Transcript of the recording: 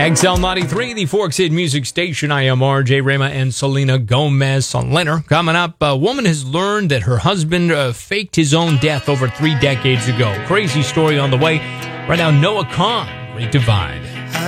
XL93, the Forks Hit Music Station. I am RJ Rama and Selena Gomez Soliner. Coming up, a woman has learned that her husband faked his own death over 3 decades ago. Crazy story on the way. Right now, Noah Kahan, Great Divide.